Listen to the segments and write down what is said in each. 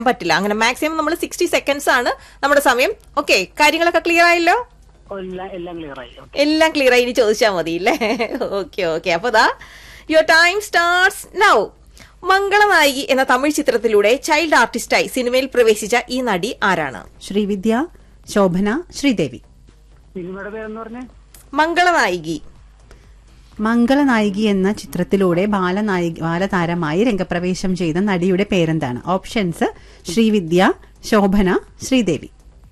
പറ്റില്ല. അങ്ങനെ മാക്സിമം നമ്മൾ 60 സെക്കൻഡ്സ് ആണ് നമ്മുടെ സമയം. ഓക്കെ, കാര്യങ്ങളൊക്കെ ക്ലിയർ ആയല്ലോ? എല്ലാം ക്ലിയർ ആയി. ഇനി ചോദിച്ചാൽ മതി അല്ലേ? Okay okay. അപ്പൊ ദാ യുവർ ടൈം സ്റ്റാർട്ട്സ് നൗ. മംഗളനായികി എന്ന തമിഴ് ചിത്രത്തിലൂടെ ചൈൽഡ് ആർട്ടിസ്റ്റായി സിനിമയിൽ പ്രവേശിച്ച ഈ നടി ആരാണ്? ശ്രീവിദ്യ, ശോഭന, ശ്രീദേവി. മംഗളനായികി. മംഗളനായികി എന്ന ചിത്രത്തിലൂടെ ബാലതാരമായി രംഗപ്രവേശം ചെയ്ത നടിയുടെ പേരെന്താണ്? ഓപ്ഷൻസ്: ശ്രീവിദ്യ, ശോഭന, ശ്രീദേവി.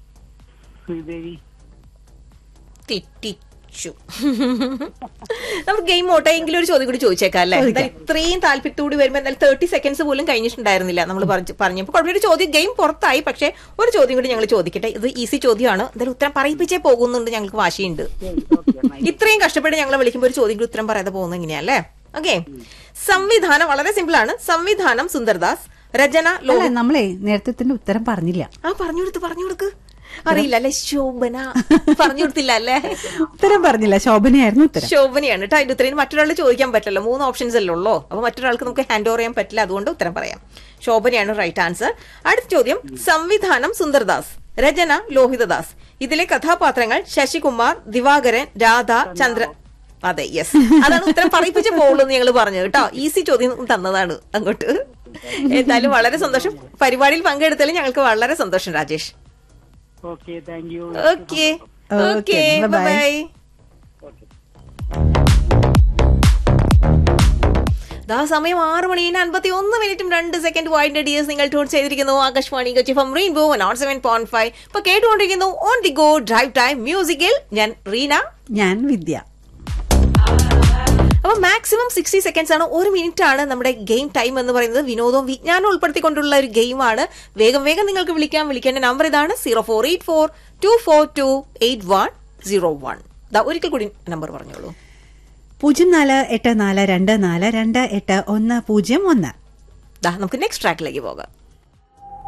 തെറ്റിച്ചു. നമുക്ക് ഗെയിം ഓട്ടെ എങ്കിലും ഒരു ചോദ്യം കൂടി ചോദിച്ചേക്കാം അല്ലേ? ഇത്രയും താല്പര്യത്തോട് വരുമ്പോൾ എന്തായാലും 30 സെക്കൻഡ്സ് പോലും കഴിഞ്ഞിട്ടുണ്ടായിരുന്നില്ല നമ്മൾ പറഞ്ഞപ്പോൾ. കുഴപ്പമില്ല, ചോദ്യം ഗെയിം പുറത്തായി. പക്ഷെ ഒരു ചോദ്യം കൂടി ഞങ്ങൾ ചോദിക്കട്ടെ. ഇത് ഈസി ചോദ്യമാണ്. എന്തായാലും ഉത്തരം പറയിപ്പിച്ചേ പോകുന്നുണ്ട്. ഞങ്ങൾക്ക് വാശിയുണ്ട്. ഇത്രയും കഷ്ടപ്പെട്ട് ഞങ്ങളെ വിളിക്കുമ്പോൾ ഒരു ചോദ്യം കൂടി ഉത്തരം പറയാതെ പോകുന്നത് എങ്ങനെയല്ലേ? ഓക്കെ. സംവിധാനം വളരെ സിമ്പിൾ ആണ്. സംവിധാനം സുന്ദർദാസ്, രചന നമ്മളെ നേരത്തെ ഉത്തരം പറഞ്ഞില്ല. പറഞ്ഞു കൊടുക്ക്. അറിയില്ല അല്ലെ? ശോഭന പറഞ്ഞു കൊടുത്തില്ല അല്ലേ? ഉത്തരം പറഞ്ഞില്ല. ശോഭനയായിരുന്നു ഉത്തരം. ശോഭനയാണ് കേട്ടോ അതിന്റെ ഉത്തരം. മറ്റൊരാൾ ചോദിക്കാൻ പറ്റില്ല. 3 ഓപ്ഷൻസ് അല്ലേ ഉള്ളൂ. അപ്പൊ മറ്റൊരാൾക്ക് നമുക്ക് ഹാൻഡ് ഓവർ ചെയ്യാൻ പറ്റില്ല. അതുകൊണ്ട് ഉത്തരം പറയാം. ശോഭനയാണ് റൈറ്റ് ആൻസർ. അടുത്ത ചോദ്യം. സംവിധാനം സുന്ദർദാസ്, രചന ലോഹിതദാസ്. ഇതിലെ കഥാപാത്രങ്ങൾ ശശികുമാർ, ദിവാകരൻ, രാധ, ചന്ദ്ര. അതെ, യെസ്. അതാണ് ഉത്തരം പറയിപ്പിച്ച് പോകുള്ളൂ എന്ന് ഞങ്ങൾ പറഞ്ഞു കേട്ടോ. ഈസി ചോദ്യം തന്നതാണ് അങ്ങോട്ട്. എന്തായാലും വളരെ സന്തോഷം. പരിപാടിയിൽ പങ്കെടുത്തതിൽ ഞങ്ങൾക്ക് വളരെ സന്തോഷം Rajesh. Okay, thank you. Okay, bye-bye. സമയം 6:51:02 പോയിന്റ് ഡിയേഴ്സ്. നിങ്ങൾ ട്യൂൺ ചെയ്തിരിക്കുന്നു ആകാശവാണി കൊച്ചി ഫ്രം റെയിൻബോ 107.5. ഇപ്പൊ കേട്ടുകൊണ്ടിരിക്കുന്നു on the go drive time മ്യൂസിക്കിൽ. ഞാൻ റീന. ഞാൻ വിദ്യ. അപ്പൊ മാക്സിമം 60 സെക്കൻഡ്സ് ആണ്. 1 മിനിറ്റ് ആണ് നമ്മുടെ ഗെയിം ടൈം എന്ന് പറയുന്നത്. വിനോദവും വിജ്ഞാനവും ഉൾപ്പെടുത്തിക്കൊണ്ടുള്ള ഒരു ഗെയിമാണ്. വേഗം നിങ്ങൾക്ക് വിളിക്കേണ്ട നമ്പർ ഇതാണ് 0484242801. ഒരിക്കൽ കൂടി നമ്പർ പറഞ്ഞോളൂ. 048424280101. നമുക്ക് നെക്സ്റ്റ് ട്രാക്കിലേക്ക് പോകാം.